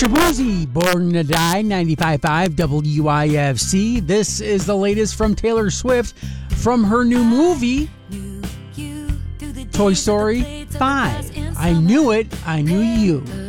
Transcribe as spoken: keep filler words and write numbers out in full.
Shaboozey, Born to Die, ninety-five point five W I F C. This is the latest from Taylor Swift from her new movie, Toy Story five. I Knew It, I Knew You.